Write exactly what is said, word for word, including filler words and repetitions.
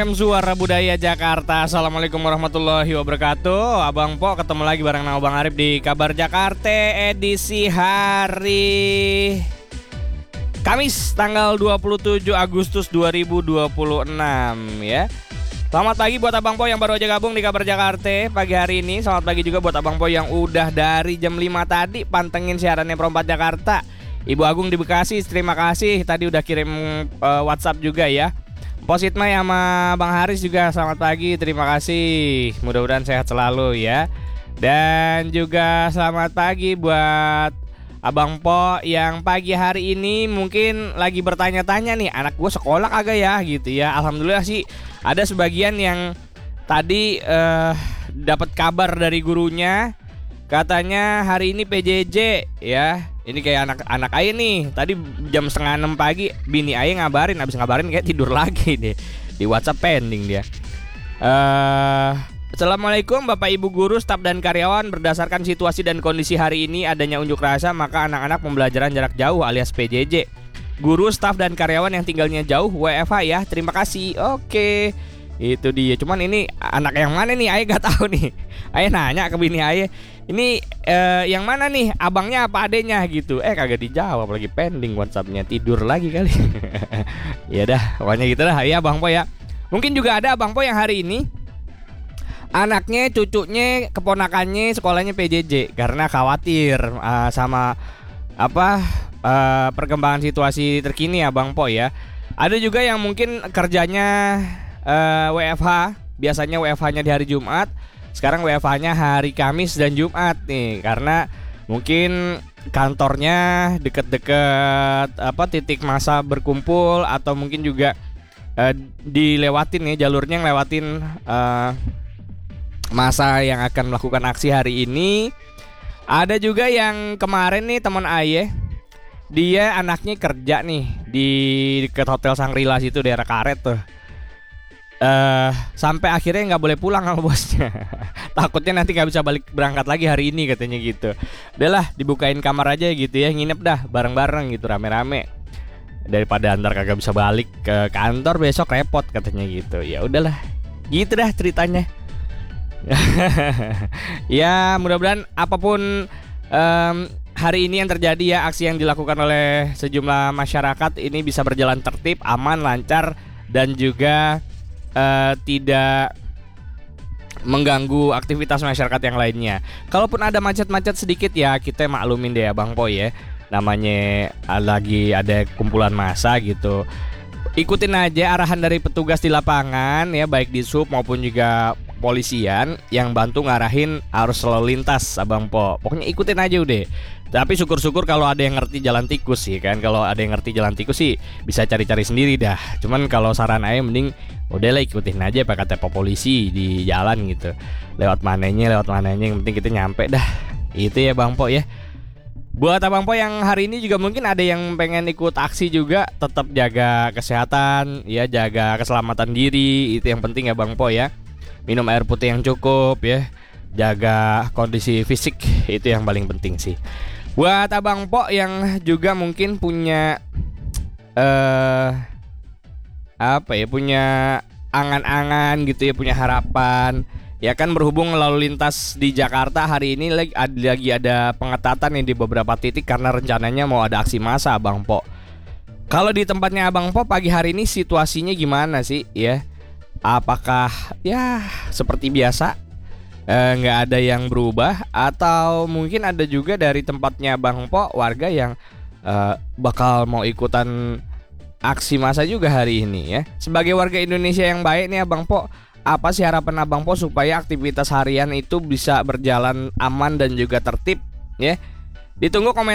Suara Budaya Jakarta. Assalamualaikum warahmatullahi wabarakatuh. Abang Po ketemu lagi bareng nama Bang Arif di Kabar Jakarta edisi hari Kamis tanggal dua puluh tujuh Agustus dua ribu dua puluh enam ya. Selamat pagi buat Abang Po yang baru aja gabung di Kabar Jakarta pagi hari ini. Selamat pagi juga buat Abang Po yang udah dari jam lima tadi pantengin siarannya Perempat Jakarta. Ibu Agung di Bekasi, terima kasih tadi udah kirim uh, WhatsApp juga ya. Positma sama Bang Haris juga selamat pagi, terima kasih. Mudah-mudahan sehat selalu ya. Dan juga selamat pagi buat Abang Po yang pagi hari ini mungkin lagi bertanya-tanya nih, anak gue sekolah kagak ya gitu ya. Alhamdulillah sih ada sebagian yang tadi uh, dapat kabar dari gurunya, katanya hari ini P J J ya. Ini kayak anak-anak Aye nih, tadi jam setengah enam pagi bini Aye ngabarin, abis ngabarin kayak tidur lagi deh. Di WhatsApp pending dia. uh, Assalamualaikum Bapak Ibu guru, staf dan karyawan. Berdasarkan situasi dan kondisi hari ini adanya unjuk rasa, maka anak-anak pembelajaran jarak jauh alias P J J. Guru, staf dan karyawan yang tinggalnya jauh W F H ya, terima kasih. Oke, itu dia. Cuman ini anak yang mana nih Aye gak tahu nih. Aye nanya ke bini Aye, ini eh, yang mana nih, abangnya apa adenya gitu. Eh kagak dijawab, lagi pending WhatsAppnya, tidur lagi kali. Ya dah, pokoknya gitu dah ya Bang Po ya. Mungkin juga ada Bang Po yang hari ini anaknya, cucunya, keponakannya sekolahnya P J J karena khawatir uh, sama apa uh, perkembangan situasi terkini ya Bang Po ya. Ada juga yang mungkin kerjanya uh, W F H, biasanya W F H-nya di hari Jumat, sekarang W F H-nya hari Kamis dan Jumat nih, karena mungkin kantornya deket-deket apa titik massa berkumpul, atau mungkin juga uh, dilewatin ya jalurnya, ngelewatin uh, massa yang akan melakukan aksi hari ini. Ada juga yang kemarin nih teman Aye, dia anaknya kerja nih di dekat Hotel Sangrila situ daerah Karet tuh. Uh, sampai akhirnya nggak boleh pulang sama bosnya. Takutnya nanti nggak bisa balik berangkat lagi hari ini katanya gitu. Udahlah dibukain kamar aja gitu ya, nginep dah bareng-bareng gitu rame-rame, daripada antar kagak bisa balik ke kantor besok repot katanya gitu. Ya udahlah, gitu dah ceritanya. Ya mudah-mudahan apapun um, hari ini yang terjadi ya, aksi yang dilakukan oleh sejumlah masyarakat ini bisa berjalan tertib, aman, lancar, dan juga Uh, tidak mengganggu aktivitas masyarakat yang lainnya. Kalaupun ada macet-macet sedikit ya kita maklumin deh ya Bang Po ya. Namanya lagi ada kumpulan massa gitu. Ikutin aja arahan dari petugas di lapangan ya, baik di sub maupun juga polisian yang bantu ngarahin arus lalu lintas Abang Po. Pokoknya ikutin aja udah. Tapi syukur-syukur kalau ada yang ngerti jalan tikus sih kan. Kalau ada yang ngerti jalan tikus sih bisa cari-cari sendiri dah. Cuman kalau saran Aye mending udahlah ikutin aja pakai kata polisi di jalan gitu. Lewat mananya, lewat mananya, yang penting kita nyampe dah. Itu ya Bang Po ya. Buat Abang Po yang hari ini juga mungkin ada yang pengen ikut aksi juga, tetap jaga kesehatan ya, jaga keselamatan diri. Itu yang penting ya Bang Po ya. Minum air putih yang cukup ya. Jaga kondisi fisik, itu yang paling penting sih. Buat Abang Po yang juga mungkin punya eh apa ya, punya angan-angan gitu ya, punya harapan ya kan, berhubung lalu lintas di Jakarta hari ini lagi ada, lagi ada pengetatan nih di beberapa titik karena rencananya mau ada aksi massa Abang Po. Kalau di tempatnya Abang Po pagi hari ini situasinya gimana sih ya? Apakah ya seperti biasa, nggak eh, ada yang berubah, atau mungkin ada juga dari tempatnya Bang Po warga yang eh, bakal mau ikutan aksi massa juga hari ini ya. Sebagai warga Indonesia yang baik nih Abang Po, apa sih harapan Abang Po supaya aktivitas harian itu bisa berjalan aman dan juga tertib ya? Ditunggu komen